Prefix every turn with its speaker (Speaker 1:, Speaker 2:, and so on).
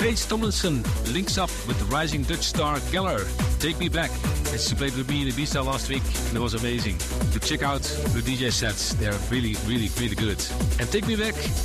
Speaker 1: Gage Tomlinson links up with the rising Dutch star Geller. Take Me Back. She played with me in Ibiza last week and it was amazing. To check out the DJ sets, they're really, really, really good. And Take Me Back